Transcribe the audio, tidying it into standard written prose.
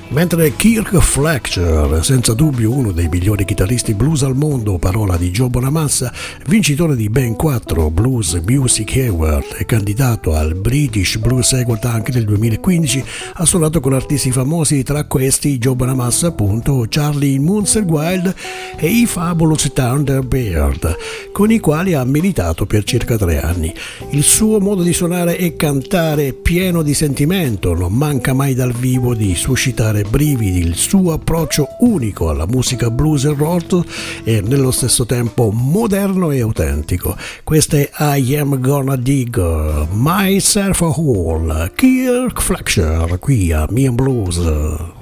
Mentre Kirk Fletcher, senza dubbio uno dei migliori chitarristi blues al mondo, parola di Joe Bonamassa, vincitore di ben 4 Blues Music Award e candidato al British Blues Award anche nel 2015, ha suonato con artisti famosi, tra questi Joe Bonamassa, appunto, Charlie Musselwhite e i Fabulous Thunderbird, con i quali ha militato per circa 3 anni. Il suo modo di suonare e cantare pieno di sentimento, non manca mai dal vivo di suscitare brividi, il suo approccio unico alla musica blues e rock e nello stesso tempo moderno e autentico. Questa è I Am Gonna Dig Myself a Hole, Kirk Fletcher qui a Me and Blues.